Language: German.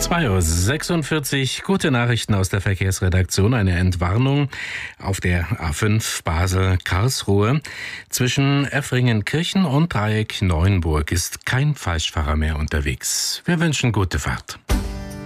2:46 Uhr. Gute Nachrichten aus der Verkehrsredaktion. Eine Entwarnung auf der A5 Basel-Karlsruhe. Zwischen Effringen-Kirchen und Dreieck Neuenburg ist kein Falschfahrer mehr unterwegs. Wir wünschen gute Fahrt.